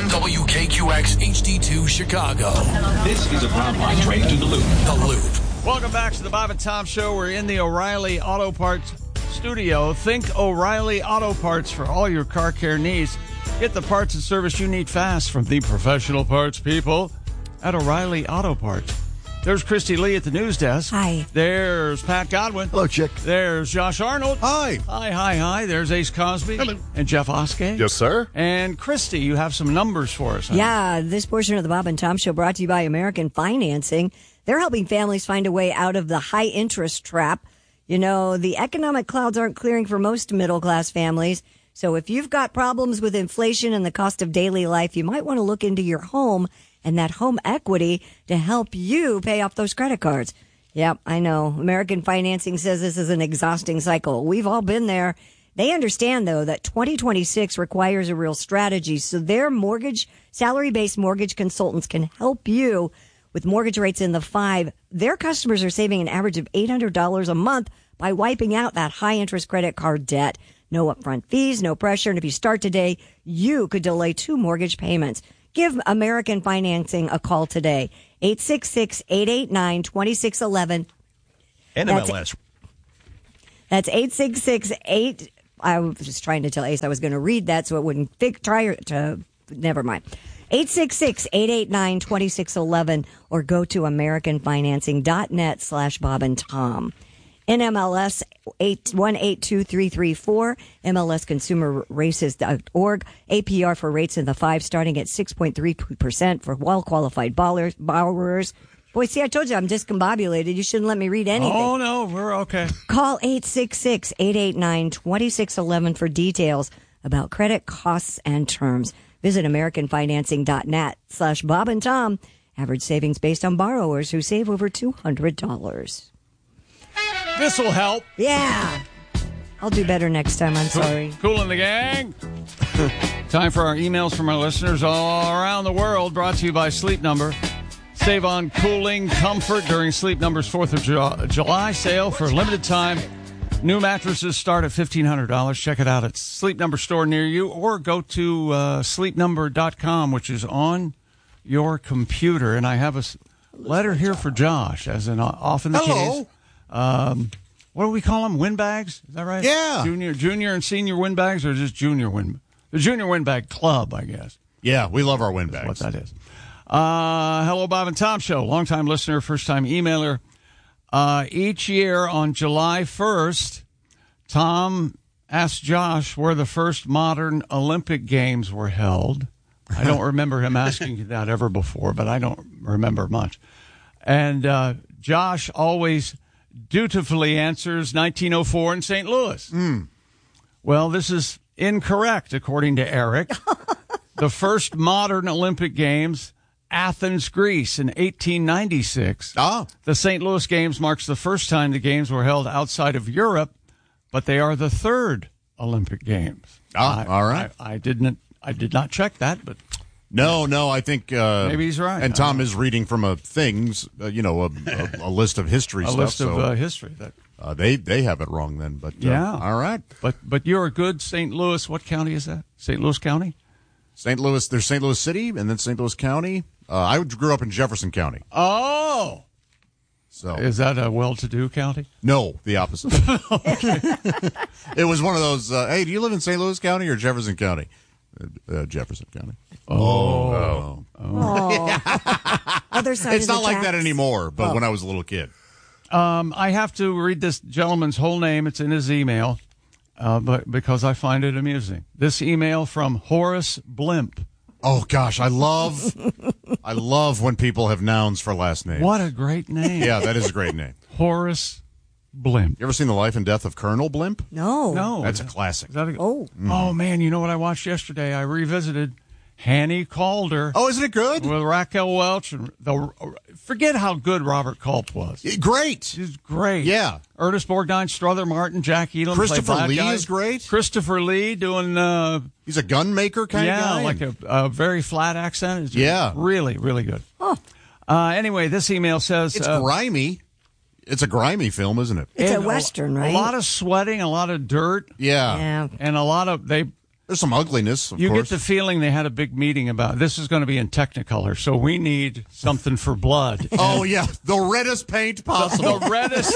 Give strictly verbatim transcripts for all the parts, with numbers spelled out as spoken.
W K Q X H D two Chicago. This is a ground line train to the Loop. The Loop. Welcome back to the Bob and Tom Show. We're in the O'Reilly Auto Parts studio. Think O'Reilly Auto Parts for all your car care needs. Get the parts and service you need fast from the professional parts people at O'Reilly Auto Parts. There's Christy Lee at the news desk. Hi. There's Pat Godwin. Hello, Chick. There's Josh Arnold. Hi. Hi, hi, hi. There's Ace Cosby. Hello. And Jeff Oskey. Yes, sir. And Christy, you have some numbers for us. Huh? Yeah, this portion of the Bob and Tom Show brought to you by American Financing. They're helping families find a way out of the high interest trap. You know, the economic clouds aren't clearing for most middle-class families. So if you've got problems with inflation and the cost of daily life, you might want to look into your home and that home equity to help you pay off those credit cards. Yep, I know. American Financing says this is an exhausting cycle. We've all been there. They understand, though, that twenty twenty-six requires a real strategy. So their mortgage, salary-based mortgage consultants can help you with mortgage rates in the five. Their customers are saving an average of eight hundred dollars a month by wiping out that high-interest credit card debt. No upfront fees, no pressure. And if you start today, you could delay two mortgage payments. Give American Financing a call today. eight six six, eight eight nine, two six one one. And M L S. That's eight six six, eight. I was just trying to tell Ace I was going to read that so it wouldn't fig- try to. Never mind. eight six six, eight eight nine, two six one one or go to american financing dot net slash Bob and Tom. N M L S eight one eight two three three four, M L S consumer races dot org, A P R for rates in the five starting at six point three percent for well-qualified borrowers. Boy, see, I told you I'm discombobulated. You shouldn't let me read anything. Oh, no, we're okay. Call eight six six, eight eight nine, two six one one for details about credit costs and terms. Visit american financing dot net slash Bob and Tom. Average savings based on borrowers who save over two hundred dollars. This will help. Yeah. I'll do better next time. I'm sorry. Cool in the gang. Time for our emails from our listeners all around the world, brought to you by Sleep Number. Save on cooling comfort during Sleep Number's fourth of July sale for a limited time. New mattresses start at fifteen hundred dollars. Check it out at Sleep Number store near you, or go to uh, sleep number dot com, which is on your computer. And I have a letter here for Josh, as in often the Hello. case. Um, what do we call them? Windbags? Is that right? Yeah. Junior, junior, and senior windbags, or just junior wind? The Junior Windbag Club, I guess. Yeah, we love our windbags. What that is. Uh, hello, Bob and Tom Show. Long-time listener, first-time emailer. Uh, each year on July first, Tom asked Josh where the first modern Olympic Games were held. I don't remember him asking you that ever before, but I don't remember much. And uh, Josh always dutifully answers nineteen oh four in Saint Louis. Mm. Well, this is incorrect, according to Eric. The first modern Olympic Games, Athens, Greece, in eighteen ninety-six. Ah. The Saint Louis Games marks the first time the Games were held outside of Europe, but they are the third Olympic Games. Ah, I, all right. I, I didn't. I did not check that, but No, no, I think uh, maybe he's right. And Tom is reading from a things, uh, you know, a, a, a list of history a stuff. list of so, uh, history. That, uh, they they have it wrong then, but uh, yeah, all right. But but you're a good Saint Louis. What county is that? Saint Louis County. Saint Louis. There's Saint Louis City, and then Saint Louis County. Uh, I grew up in Jefferson County. Oh, so is that a well-to-do county? No, the opposite. It was one of those. Uh, hey, do you live in Saint Louis County or Jefferson County? Uh, uh, Jefferson County. Oh, oh. Oh. Other side It's of the not like tracks. that anymore. But Oh. when I was a little kid, um, I have to read this gentleman's whole name. It's in his email, uh, but because I find it amusing. This email from Horace Blimp. oh gosh, I love, I love when people have nouns for last names. What a great name! Yeah, that is a great name. Horace Blimp. You ever seen The Life and Death of Colonel Blimp? No. No, That's a is that- classic. is that a- Oh. oh man! You know what I watched yesterday? I revisited Hanny Calder. Oh, isn't it good? With Raquel Welch and the forget how good Robert Culp was. Great. He's great. Yeah. Ernest Borgnine, Strother Martin, Jack Elam. play Christopher bad Lee guys. is great. Christopher Lee doing uh, He's a gun maker kind yeah, of guy. like a, a very flat accent. It's Yeah. really, really good. Uh, anyway, this email says It's uh, grimy. It's a grimy film, isn't it? It's a and Western, a, right? A lot of sweating, a lot of dirt, Yeah. Yeah. and a lot of they There's some ugliness, of You course. get the feeling they had a big meeting about this is going to be in Technicolor, so we need something for blood. Oh, yeah. The reddest paint possible. The reddest.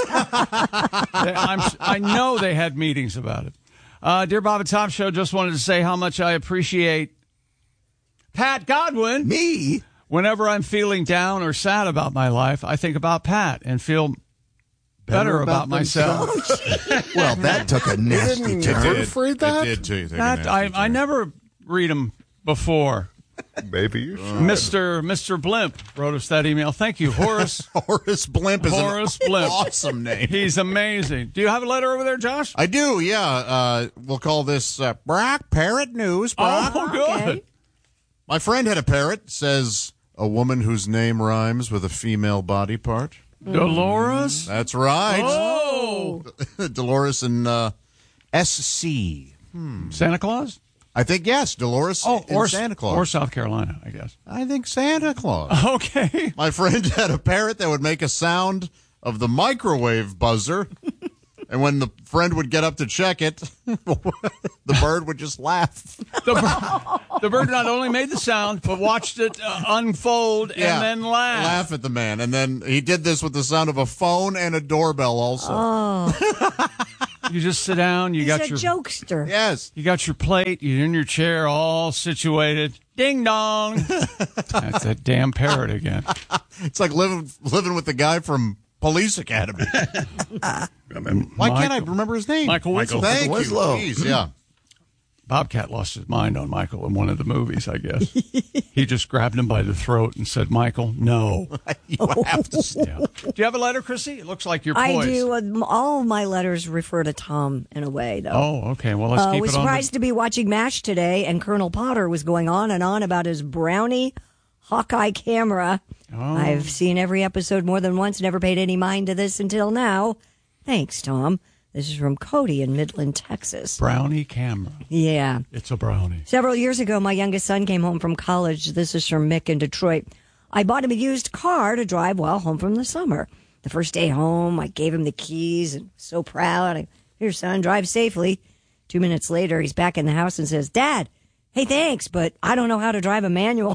I'm, I know they had meetings about it. Uh, Dear Bob and Tom Show, just wanted to say how much I appreciate Pat Godwin. Me? Whenever I'm feeling down or sad about my life, I think about Pat and feel better, Better about, about myself. Well, that took a nasty didn't turn. hurt for It that? did, too. Take a That, nasty I, I turn. never read them before. Maybe you should. Mister Mister Blimp wrote us that email. Thank you, Horace. Horace Blimp is Horace an Blimp. awesome name. He's amazing. Do you have a letter over there, Josh? I do, yeah. Uh, we'll call this uh, Brock Parrot News. Brock. Oh, good. Okay. My friend had a parrot, says a woman whose name rhymes with a female body part. Dolores? That's right. Oh. Dolores and uh, S C. Santa Claus? I think, yes, Dolores Oh, and or Santa Claus. Or South Carolina, I guess. I think Santa Claus. Okay. My friend had a parrot that would make a sound of the microwave buzzer. And when the friend would get up to check it, the bird would just laugh. The, bir- the bird not only made the sound, but watched it uh, unfold Yeah, and then laugh. Laugh at the man. And then he did this with the sound of a phone and a doorbell also. You just sit down, you He's got a your jokester. Yes. you got your plate, you're in your chair all situated. Ding dong. That's that damn parrot again. It's like living living with the guy from Police Academy. Why can't I Michael- remember his name? Michael Winslow. Thank you. Winslow. Jeez, yeah. Bobcat lost his mind on Michael in one of the movies, I guess. He just grabbed him by the throat and said, Michael, no. You have to Yeah. Do you have a letter, Chrissy? It looks like you're poised. I do. Uh, all of my letters refer to Tom in a way, though. Oh, okay. Well, let's I keep was it on. surprised to be watching MASH today, and Colonel Potter was going on and on about his Brownie Hawkeye camera. Oh. I've seen every episode more than once, never paid any mind to this until now. Thanks, Tom. This is from Cody in Midland, Texas. Brownie camera. Yeah. It's a brownie. Several years ago, my youngest son came home from college. This is from Mick in Detroit. I bought him a used car to drive while home from the summer. The first day home, I gave him the keys and was so proud. I, Here, son, drive safely. Two minutes later, he's back in the house and says, Dad, hey, thanks, but I don't know how to drive a manual.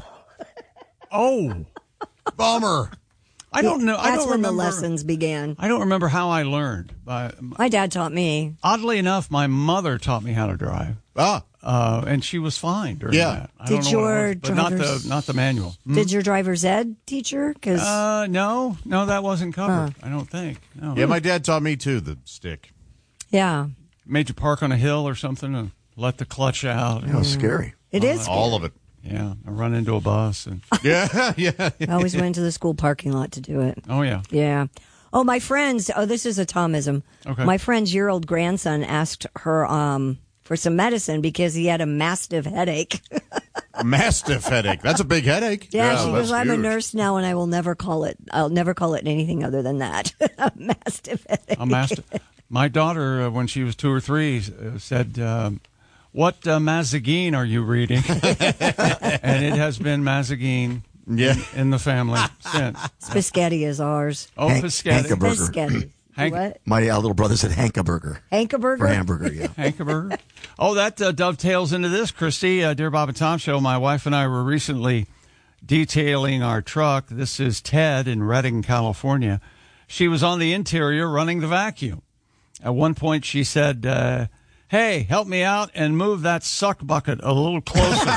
Oh, Bummer. I don't know. I That's don't when remember. the lessons began. I don't remember how I learned. But My dad taught me. oddly enough, my mother taught me how to drive, Ah, uh, and she was fine during Yeah. that. I Did don't know what it your was, but not the driver's- not the manual. Did your driver's ed teacher? Because Uh, no, no, that wasn't covered. I don't think. No. yeah, my dad taught me too, the stick. yeah, Made you park on a hill or something and let the clutch out. That was scary. it is. All of it. Yeah, I run into a bus and Yeah, yeah. I always went to the school parking lot to do it. oh yeah. Yeah. Oh, my friends. Oh, this is a Tomism. Okay. My friend's year-old grandson asked her um, for some medicine because he had a massive headache. A mastiff headache. That's a big headache. Yeah, she that's goes, I'm a huge. nurse now, and I will never call it. I'll never call it anything other than that. a mastiff headache. A master. My daughter, uh, when she was two or three, uh, said, um, "What uh, Mazagine are you reading?" And it has been Mazagine Yeah. in the family since. Spaghetti is ours. Oh, Hank- Piscatty. Hankaburger. Spaghetti. Hank- What? My uh, little brother said Hankaburger Hankaburger? for hamburger, yeah. Hankaburger. Oh, that uh, dovetails into this, Christy. Uh, Dear Bob and Tom Show, my wife and I were recently detailing our truck. This is Ted in Redding, California. She was on the interior running the vacuum. At one point, she said, uh, hey, help me out and move that suck bucket a little closer.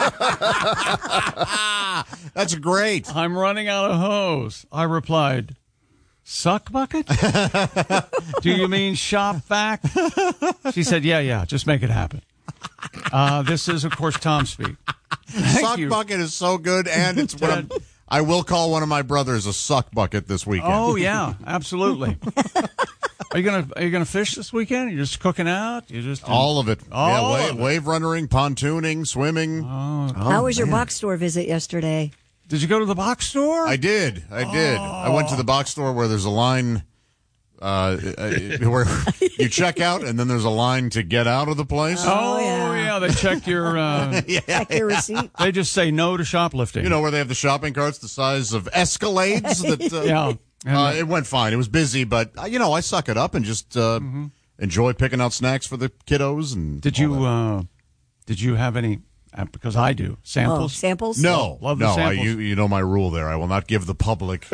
That's great. I'm running out of hose. I replied, suck bucket? Do you mean shop vac? She said, yeah, yeah, just make it happen. Uh, this is, of course, Tom speak. Thank Suck you. bucket is so good, and it's what I'm, I will call one of my brothers a suck bucket this weekend. Oh, yeah, absolutely. Are you gonna Are you gonna fish this weekend? You're just cooking out. You just All of it. All yeah, of wave, it. wave runnering, pontooning, swimming. How was your box store visit yesterday? Did you go to the box store? I did. I did. I went to the box store where there's a line uh, uh, where you check out, and then there's a line to get out of the place. oh yeah. yeah. They check your. Uh, Check your receipt. they just say no to shoplifting. You know, where they have the shopping carts the size of Escalades. That, uh, Yeah. And Uh, it went fine. It was busy, but, uh, you know, I suck it up and just uh, enjoy picking out snacks for the kiddos. And did all you that. uh, Did you have any? Uh, because I do Oh, samples. samples? No, Love the no. I, samples. you you know my rule there. I will not give the public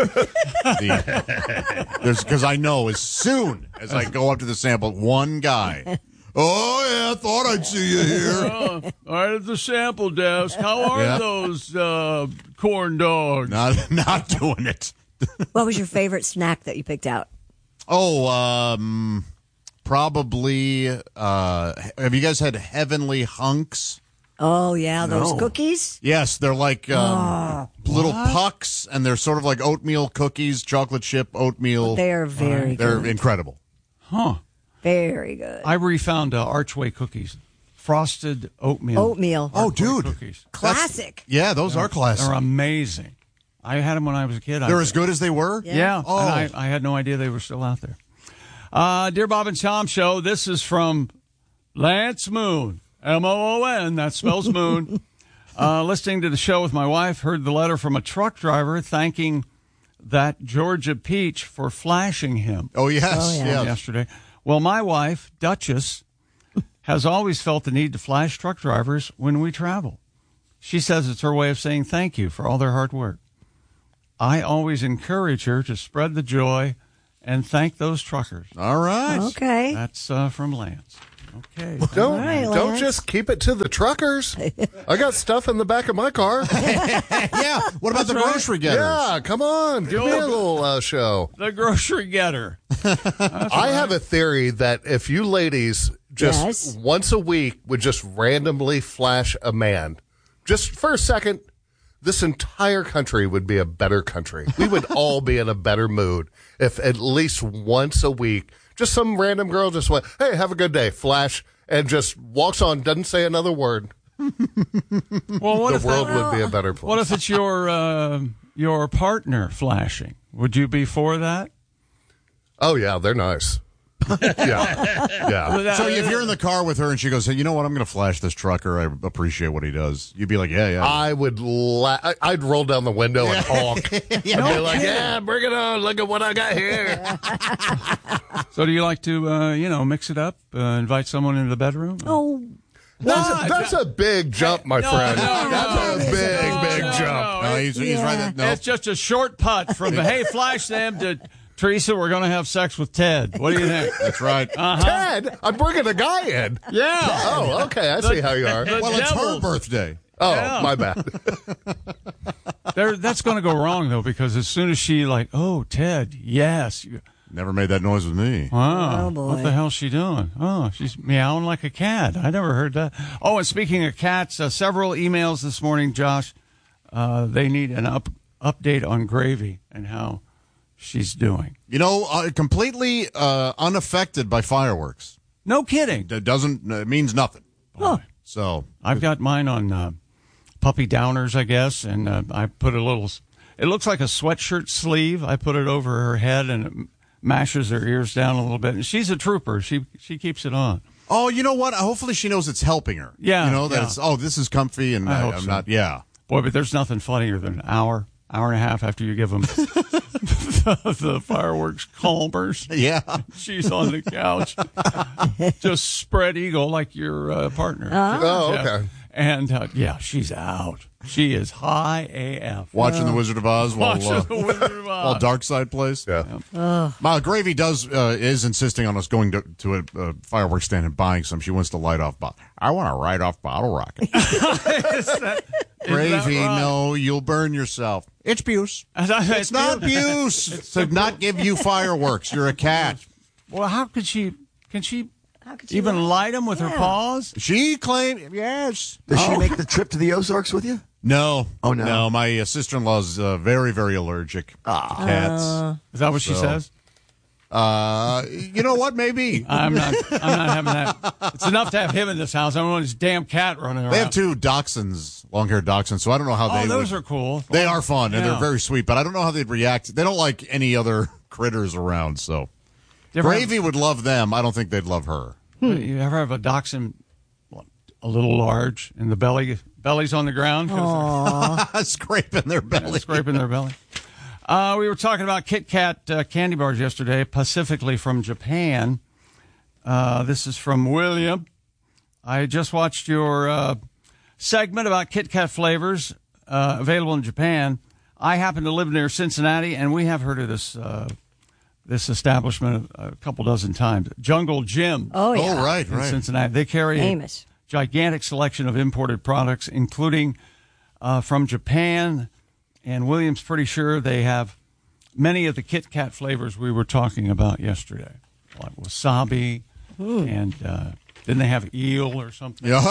the there's because I know as soon as I go up to the sample, one guy. Oh yeah, I thought I'd see you here. Oh, right at the sample desk. How are Yeah. those uh, corn dogs? Not not doing it. What was your favorite snack that you picked out? Oh, um, probably. Uh, have you guys had Heavenly Hunks? Oh, yeah, those No. cookies? Yes, they're like um, little pucks, and they're sort of like oatmeal cookies, chocolate chip oatmeal. They are very They're good. incredible. Huh. Very good. I refound uh, Archway cookies. Frosted oatmeal. Oatmeal. Oh, Archway dude. Cookies. Classic. Yeah, those are classic. They're amazing. I had them when I was a kid. They're I, as good as they were? Yeah. Yeah. Oh. And I, I had no idea they were still out there. Uh, Dear Bob and Tom Show, this is from Lance Moon. M O O N. That spells moon. Uh, listening to the show with my wife, heard the letter from a truck driver thanking that Georgia Peach for flashing him Oh, yes. Oh, yeah. yes. yesterday. Well, my wife, Duchess, has always felt the need to flash truck drivers when we travel. She says it's her way of saying thank you for all their hard work. I always encourage her to spread the joy and thank those truckers. All right. Okay. That's uh, from Lance. Okay. Don't right, don't Lance. just keep it to the truckers. I got stuff in the back of my car. Yeah. What about the grocery getters? Yeah, come on, give me a little uh, show. The grocery getter. I have a theory that if you ladies just Yes. once a week would just randomly flash a man, just for a second, this entire country would be a better country. We would all be in a better mood if at least once a week, just some random girl just went, hey, have a good day, flash, and just walks on, doesn't say another word. Well, what The if world that- would be a better place. what if it's your uh, your partner flashing? Would you be for that? Oh, yeah, they're nice. yeah, yeah. So if you're in the car with her and she goes, hey, you know what? I'm going to flash this trucker. I appreciate what he does. You'd be like, yeah, yeah. I would. La- I- I'd roll down the window and honk. I'd be like, "Yeah, bring it on! Look at what I got here." So do you like to, uh, you know, mix it up, uh, invite someone into the bedroom? Oh, That's, that's a big jump, my No, friend. no, no, that's no, a big, no, big no, jump. no, he's, he's Yeah. right. That, no. It's just a short putt from, hey, flash them to, Teresa, we're going to have sex with Ted. What do you think? That's right. Uh-huh. Ted, I'm bringing a guy in. Yeah. Oh, okay. I see how you are. The Well, it's her devils. birthday. Oh, Yeah. my bad. There, that's going to go wrong, though, because as soon as she, like, oh, Ted, yes. You, Never made that noise with me. wow. Oh, boy. What the hell's she doing? Oh, she's meowing like a cat. I never heard that. Oh, and speaking of cats, uh, several emails this morning, Josh. Uh, they need an up update on Gravy and how she's doing. You know, uh, completely uh, unaffected by fireworks. No kidding. That doesn't it means nothing. Oh. So I've got mine on uh, puppy downers, I guess, and uh, I put a little. It looks like a sweatshirt sleeve. I put it over her head, and it mashes her ears down a little bit. And she's a trooper. She she keeps it on. oh, you know what? Hopefully she knows it's helping her. Yeah, You know that yeah. it's oh this is comfy and I I hope I'm so. not. Yeah. Boy, but there's nothing funnier than an hour, hour and a half after you give them the, the fireworks calmers. Yeah. She's on the couch, just spread eagle like your uh, partner. Oh, Yeah. okay. And uh, yeah, she's out. She is high A F. Watching the Wizard of Oz while Watching uh, the Wizard of while Oz. Darkside plays. Yeah. My Gravy does uh, is insisting on us going to, to a, a fireworks stand and buying some. She wants to light off. Bo- I want to write off bottle rocket. Is that- is Gravy, that right? no, you'll burn yourself. It's abuse. It's not abuse to not give you fireworks. You're a cat. Well, how could she? Can she how could you even not? light them with her Yeah. paws? She claimed yes. Does she make the trip to the Ozarks with you? No. Oh, no. No, my uh, sister-in-law's uh, very, very allergic Ah. to cats. Is that what she So- says? Uh, you know what? Maybe. I'm not. I'm not having that. It's enough to have him in this house. I don't want this damn cat running around. They have two dachshunds, long-haired dachshunds, so I don't know how Oh, they those would- are cool. They are fun, and Yeah. they're very sweet, but I don't know how they'd react. They don't like any other critters around, so. You ever have- Gravy would love them. I don't think they'd love her. You ever have a dachshund a little large and the belly belly's on the ground? Scraping their belly. Scraping their belly. Uh, we were talking about Kit Kat uh, candy bars yesterday, specifically from Japan. Uh, this is from William. I just watched your uh, segment about Kit Kat flavors uh, available in Japan. I happen to live near Cincinnati, and we have heard of this uh, this establishment a couple dozen times. Jungle Jim. Oh, yeah. Oh, right, in right. Cincinnati. They carry Famous. a gigantic selection of imported products, including uh, from Japan. And William's pretty sure they have many of the Kit Kat flavors we were talking about yesterday, like wasabi, mm. and uh, didn't they have eel or something? Yeah.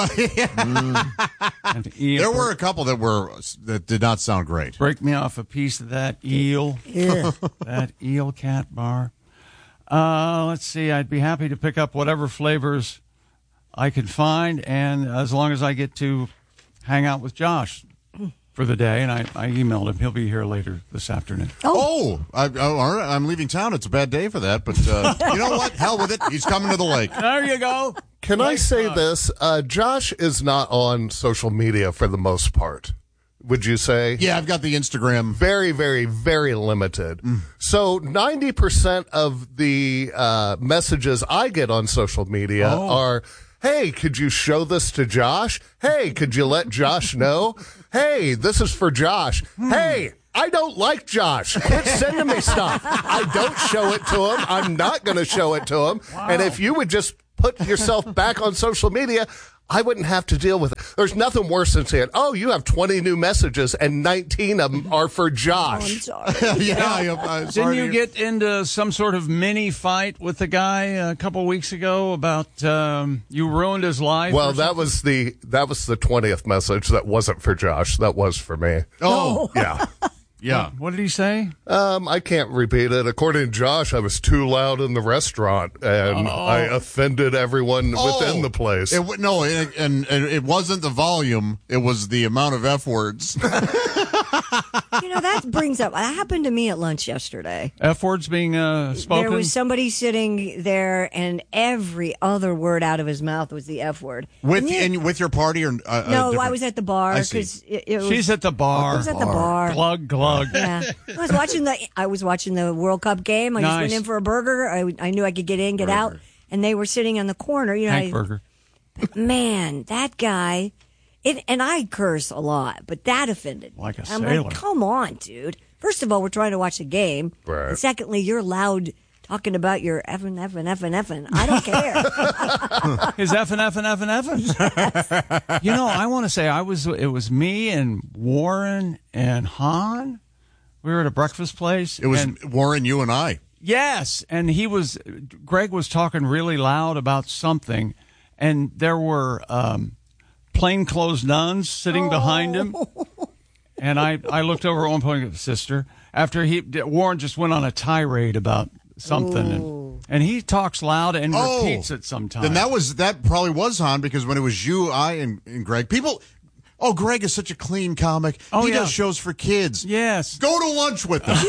mm. And eel. There were a couple that were that did not sound great. Break me off a piece of that eel, Yeah. that eel cat bar. Uh, let's see. I'd be happy to pick up whatever flavors I can find, and as long as I get to hang out with Josh for the day, and I, I emailed him. He'll be here later this afternoon. Oh, I, I, all right, I'm leaving town. It's a bad day for that, but uh, you know what? Hell with it. He's coming to the lake. There you go. Can I Nice say job. this? Uh, Josh is not on social media for the most part. Would you say? Yeah, I've got the Instagram. Very, very, very limited. So ninety percent of the uh, messages I get on social media Oh. are, hey, could you show this to Josh? Hey, could you let Josh know? Hey, this is for Josh. Hey, I don't like Josh. Quit sending me stuff. I don't show it to him. I'm not going to show it to him. And if you would just put yourself back on social media, I wouldn't have to deal with it. There's nothing worse than saying, oh, you have twenty new messages and nineteen of them are for I'm Josh. sorry. yeah, I, I, Didn't sorry you to- get into some sort of mini fight with the guy a couple weeks ago about um, you ruined his life? Well, or that something? was the that was the twentieth message. That wasn't for Josh. That was for me. Oh, Yeah. yeah. What did he say? Um, I can't repeat it. According to Josh, I was too loud in the restaurant, and I offended everyone within the place. It, w- no, it, and, and it wasn't the volume. It was the amount of F words. You know, that brings up, that happened to me at lunch yesterday. F words being uh, spoken? There was somebody sitting there, and every other word out of his mouth was the F word. with And you- and with your party or uh, a no, I different- was at the bar I see. because it, it was. She's at the bar. I was at the bar. Glug, glug. Yeah, I was watching the. I was watching the World Cup game. I just Nice. went in for a burger. I, I knew I could get in, get out, and they were sitting on the corner. You know, Hank I- Burger. man, that guy. It, and I curse a lot, but that offended me. Like a I'm sailor. like, come on, dude. First of all, we're trying to watch a game. Right. And secondly, you're loud talking about your effing, effing, effing, effing. I don't care. His F and F and F and F. You know, I want to say I was. It was me and Warren and Han. We were at a breakfast place. It was and- Warren, you and I. Yes, and he was. Greg was talking really loud about something, and there were um, plainclothes nuns sitting behind him. And I, I looked over at one point at the sister after he Warren just went on a tirade about something, and, and he talks loud and Oh, repeats it sometimes. Then that was that probably was Han because when it was you, I, and, and Greg, people. Oh, Greg is such a clean comic. Oh, he yeah. does shows for kids. yes, Go to lunch with them.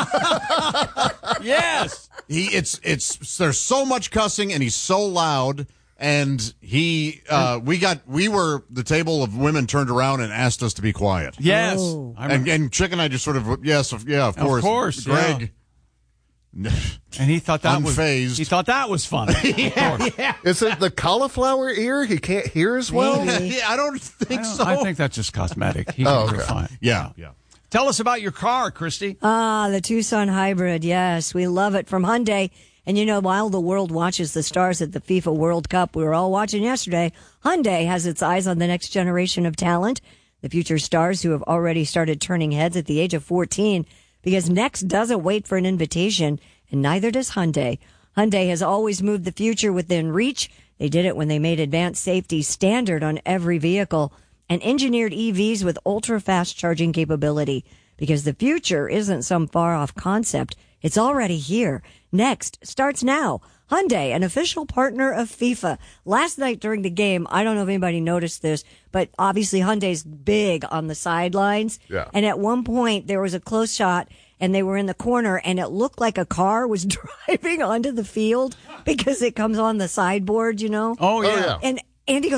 yes. he it's it's there's so much cussing and he's so loud. And he, uh, we got, we were, the table of women turned around and asked us to be quiet. Yes. Oh. I And, remember- and Chick and I just sort of, yes, of- yeah, of Of course. course, Greg. and he thought that was Unfazed. he thought that was funny. Of course. Is it the cauliflower ear? He can't hear as well? Maybe. yeah, I don't I, think don't- so. I think that's just cosmetic. He Oh, can okay. fine. yeah, yeah. Tell us about your car, Christy. Ah, the Tucson Hybrid. Yes, we love it from Hyundai. And you know, while the world watches the stars at the FIFA World Cup, we were all watching yesterday, Hyundai has its eyes on the next generation of talent, the future stars who have already started turning heads at the age of fourteen, because next doesn't wait for an invitation, and neither does Hyundai. Hyundai has always moved the future within reach. They did it when they made advanced safety standard on every vehicle and engineered E Vs with ultra-fast charging capability, because the future isn't some far-off concept. It's already here. Next starts now. Hyundai, an official partner of FIFA. Last night during the game, I don't know if anybody noticed this, but obviously Hyundai's big on the sidelines. Yeah. And at one point there was a close shot and they were in the corner and it looked like a car was driving onto the field because it comes on the sideboard, you know? Oh yeah. yeah. And Andy goes,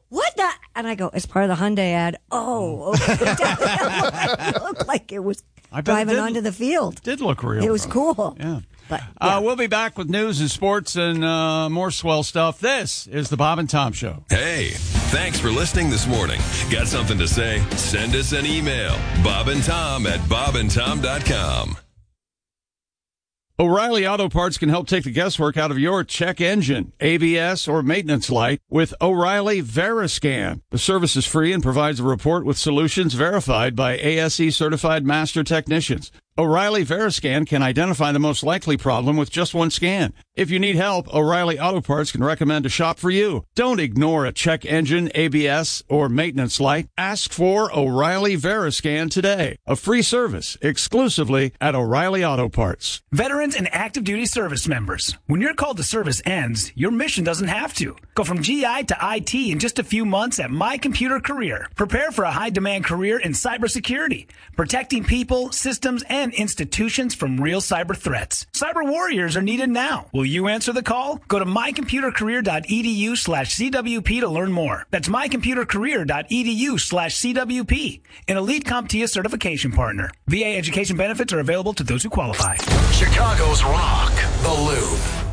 what the? And I go, it's part of the Hyundai ad. Oh, okay. It looked like it was I bet it driving did- onto the field. Did look real. It was cool. Yeah. But, Uh, we'll be back with news and sports and uh, more swell stuff. This is the Bob and Tom Show. Hey, thanks for listening this morning. Got something to say? Send us an email. Bob and Tom at bob and tom dot com. O'Reilly Auto Parts can help take the guesswork out of your check engine, A B S, or maintenance light with O'Reilly Veriscan. The service is free and provides a report with solutions verified by A S E certified master technicians. O'Reilly Veriscan can identify the most likely problem with just one scan. If you need help, O'Reilly Auto Parts can recommend a shop for you. Don't ignore a check engine, A B S, or maintenance light. Ask for O'Reilly Veriscan today. A free service exclusively at O'Reilly Auto Parts. Veterans and active duty service members, when your call to service ends, your mission doesn't have to. Go from G I to I T in just a few months at My Computer Career. Prepare for a high-demand career in cybersecurity, protecting people, systems, and institutions from real cyber threats. Cyber warriors are needed now. Will you answer the call? Go to my computer career dot e d u slash C W P to learn more. That's my computer career dot e d u slash C W P, an elite CompTIA certification partner. V A education benefits are available to those who qualify. Chicago's Rock, The Loop.